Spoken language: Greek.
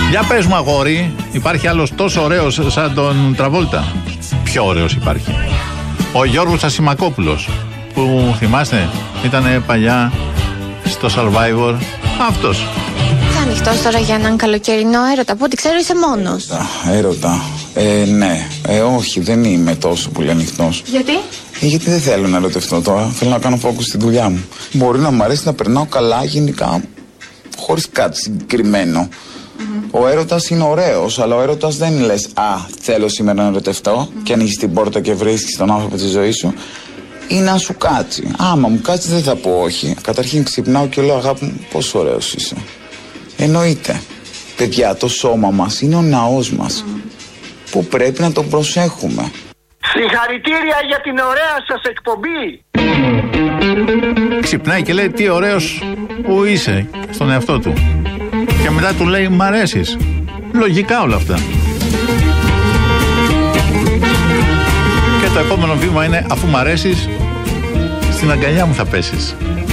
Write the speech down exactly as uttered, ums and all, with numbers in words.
Για πες μου, αγόρι, υπάρχει άλλος τόσο ωραίος σαν τον Τραβόλτα? Πιο ωραίος υπάρχει. Ο Γιώργος Ασημακόπουλος, που θυμάστε, ήταν παλιά στο Survivor. Αυτός. Είσαι ανοιχτός τώρα για έναν καλοκαιρινό έρωτα? Από ό,τι ξέρω είσαι μόνος. Έρωτα. Ε, ναι. Ε, όχι, δεν είμαι τόσο πολύ ανοιχτός. Γιατί? Ε, γιατί δεν θέλω να ερωτευτώ τώρα. Θέλω να κάνω focus στη δουλειά μου. Μπορεί να μου αρέσει να περνάω καλά γενικά, χωρίς κάτι συγκεκριμένο. Mm-hmm. Ο έρωτας είναι ωραίος, αλλά ο έρωτας δεν λες «Α, θέλω σήμερα να ερωτευτώ» mm-hmm. και ανοίγεις την πόρτα και βρίσκεις τον άνθρωπο της ζωής σου. Ή να σου κάτσει. Άμα μου κάτσει δεν θα πω όχι. Καταρχήν ξυπνάω και λέω «Αγάπη μου, πόσο ωραίος είσαι». Εννοείται. Παιδιά, το σώμα μας είναι ο ναός μας mm. που πρέπει να τον προσέχουμε. Συγχαρητήρια για την ωραία σας εκπομπή. Ξυπνάει και λέει τι ωραίος που είσαι στον εαυτό του. Και μετά του λέει μ' αρέσεις. Λογικά όλα αυτά. Και το επόμενο βήμα είναι αφού μ' αρέσεις, στην αγκαλιά μου θα πέσεις.